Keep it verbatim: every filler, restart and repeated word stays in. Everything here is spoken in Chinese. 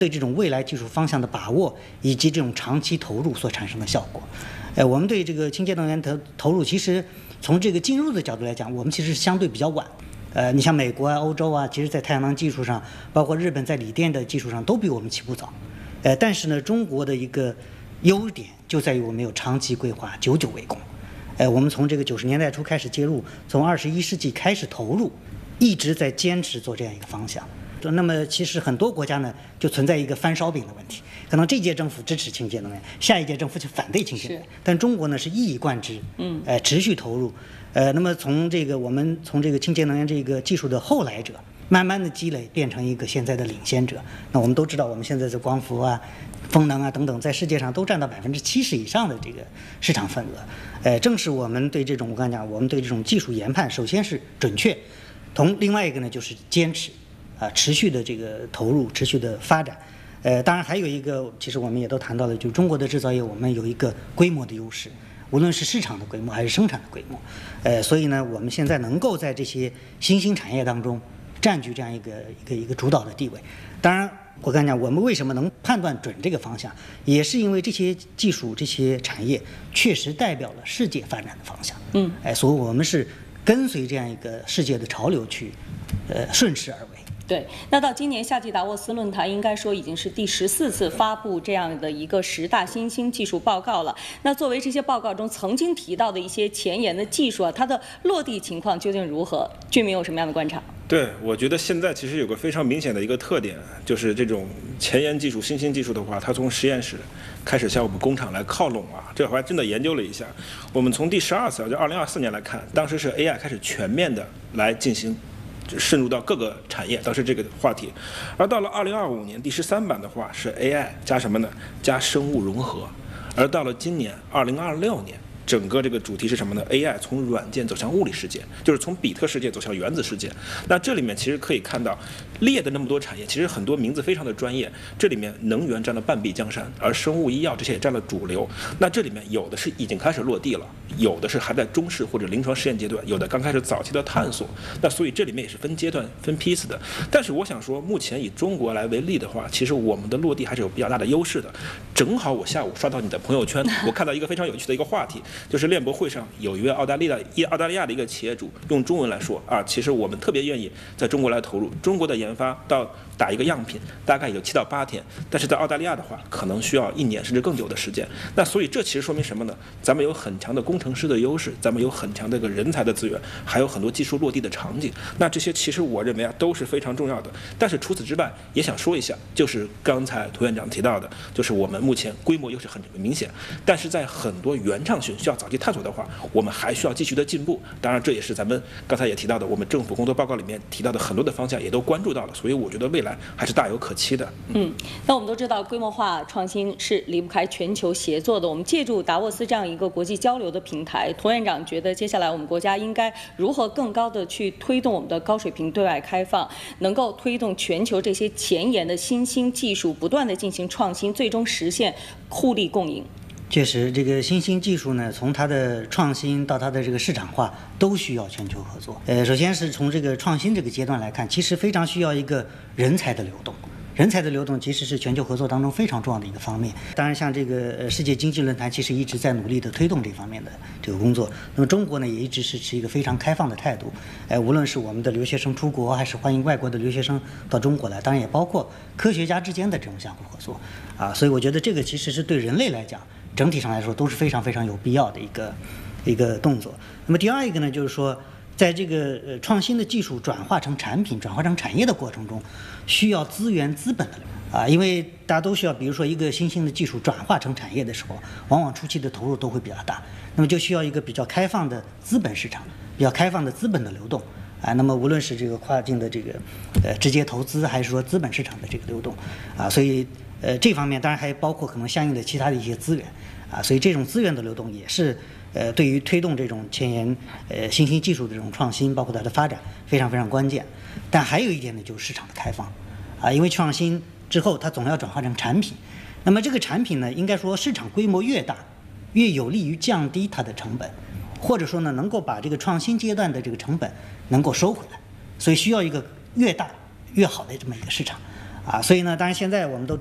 对这种未来技术方向的把握以及这种长期投入所产生的效果。呃，我们对这个清洁能源投投入，其实从这个进入的角度来讲，我们其实相对比较晚。呃，你像美国啊、欧洲啊，其实在太阳能技术上，包括日本在锂电的技术上，都比我们起步早。呃，但是呢，中国的一个优点就在于我们有长期规划，久久为功。呃，我们从这个九十年代初开始介入，从二十一世纪开始投入，一直在坚持做这样一个方向。那么，其实很多国家呢，就存在一个翻烧饼的问题。可能这届政府支持清洁能源，下一届政府就反对清洁能源。但中国呢是一以贯之，嗯，呃，持续投入。呃，那么从这个我们从这个清洁能源这个技术的后来者，慢慢的积累，变成一个现在的领先者。那我们都知道，我们现在的光伏啊、风能啊等等，在世界上都占到百分之七十以上的这个市场份额。呃，正是我们对这种我刚才讲，我们对这种技术研判，首先是准确，同另外一个呢就是坚持。啊，持续的这个投入，持续的发展，呃，当然还有一个，其实我们也都谈到了，就是中国的制造业，我们有一个规模的优势，无论是市场的规模还是生产的规模，呃，所以呢，我们现在能够在这些新兴产业当中占据这样一个一个一个主导的地位。当然，我刚才讲，我们为什么能判断准这个方向，也是因为这些技术、这些产业确实代表了世界发展的方向。嗯，哎，所以我们是跟随这样一个世界的潮流去，呃，顺势而为。 对，那到今年夏季达沃斯论坛，应该说已经是第十四次发布这样的一个十大新兴技术报告了。那作为这些报告中曾经提到的一些前沿的技术啊，它的落地情况究竟如何？俊明有什么样的观察？ 对，我觉得现在其实有个非常明显的一个特点，就是这种前沿技术、新兴技术的话，它从实验室开始向我们工厂来靠拢啊。这我还真的研究了一下，我们从第十二次，就二零二四年来看，当时是 A I 开始全面的来进行。渗入到各个产业，当时这个话题，而到了二零二五年第十三版的话是 A I 加什么呢？加生物融合，而到了今年二零二六年。整个这个主题是什么呢 ？A I 从软件走向物理世界，就是从比特世界走向原子世界。那这里面其实可以看到，列的那么多产业，其实很多名字非常的专业。这里面能源占了半壁江山，而生物医药这些也占了主流。那这里面有的是已经开始落地了，有的是还在中试或者临床试验阶段，有的刚开始早期的探索。那所以这里面也是分阶段、分批次的。但是我想说，目前以中国来为例的话，其实我们的落地还是有比较大的优势的。正好我下午刷到你的朋友圈，我看到一个非常有趣的一个话题。就是链博会上有一位澳大利亚一澳大利亚的一个企业主用中文来说啊，其实我们特别愿意在中国来投入。中国的研发到打一个样品大概有七到八天，但是在澳大利亚的话，可能需要一年甚至更久的时间。那所以这其实说明什么呢？咱们有很强的工程师的优势，咱们有很强的一个人才的资源，还有很多技术落地的场景。那这些其实我认为啊都是非常重要的。但是除此之外，也想说一下，就是刚才涂院长提到的，就是我们目前规模优势很明显，但是在很多原创性需要早期探索的话，我们还需要继续的进步。当然，这也是咱们刚才也提到的，我们政府工作报告里面提到的很多的方向也都关注到了。所以我觉得未来还是大有可期的。 嗯，那我们都知道，规模化创新是离不开全球协作的。我们借助达沃斯这样一个国际交流的平台，涂院长觉得接下来我们国家应该如何更高的去推动我们的高水平对外开放，能够推动全球这些前沿的新兴技术不断的进行创新，最终实现互利共赢。 确实，这个新兴技术呢，从它的创新到它的这个市场化，都需要全球合作。呃，首先是从这个创新这个阶段来看，其实非常需要一个人才的流动。人才的流动其实是全球合作当中非常重要的一个方面。当然，像这个呃世界经济论坛其实一直在努力的推动这方面的这个工作。那么中国呢，也一直是持一个非常开放的态度。呃，无论是我们的留学生出国，还是欢迎外国的留学生到中国来，当然也包括科学家之间的这种相互合作。啊，所以我觉得这个其实是对人类来讲，整体上来说都是非常非常有必要的一个一个动作。那么第二一个呢，就是说，在这个呃创新的技术转化成产品、转化成产业的过程中，需要资源资本的啊，因为大家都需要，比如说一个新兴的技术转化成产业的时候，往往初期的投入都会比较大，那么就需要一个比较开放的资本市场，比较开放的资本的流动。啊，那么无论是这个跨境的这个呃直接投资，还是说资本市场的这个流动，啊，所以呃这方面当然还包括可能相应的其他的一些资源，啊，所以这种资源的流动也是呃对于推动这种前沿呃新兴技术的这种创新，包括它的发展非常非常关键。但还有一点呢，就是市场的开放，啊，因为创新之后它总要转化成产品，那么这个产品呢，应该说市场规模越大，越有利于降低它的成本。或者说呢，能够把这个创新阶段的这个成本能够收回来，所以需要一个越大越好的这么一个市场， 啊，所以呢，当然现在我们都